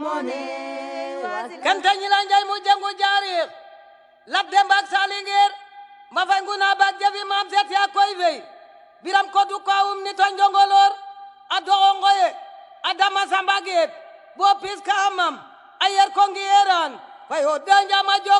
kante ñilan jay mu jangu jaarix lab dembak salingir ma fay nguna bak jafi mam set ya koy wey biram ko du kawum ni to njongolor a doxo ngoye a dama sambaget bo pis ka amam a yer ko ngiyeran fay o danja ma